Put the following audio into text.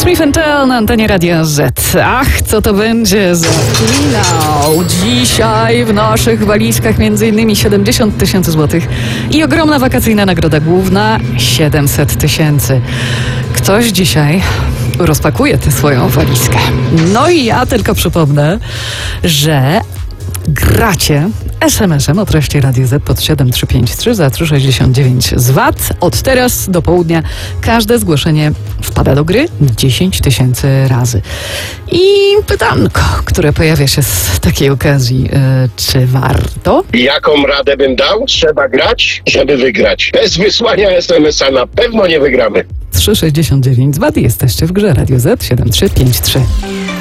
Smith & Tell na antenie Radia Z. Ach, co to będzie za finał. Dzisiaj w naszych walizkach m.in. 70 tysięcy złotych i ogromna wakacyjna nagroda główna 700 tysięcy. Ktoś dzisiaj rozpakuje tę swoją walizkę. No i ja tylko przypomnę, że gracie SMS-em o treści Radio Z pod 7353 za 3,69 z VAT. Od teraz do południa każde zgłoszenie wpada do gry 10 tysięcy razy. I pytanko, które pojawia się z takiej okazji, czy warto? Jaką radę bym dał? Trzeba grać, żeby wygrać. Bez wysłania SMS-a na pewno nie wygramy. 3,69 z VAT. Jesteście w grze Radio Z 7353.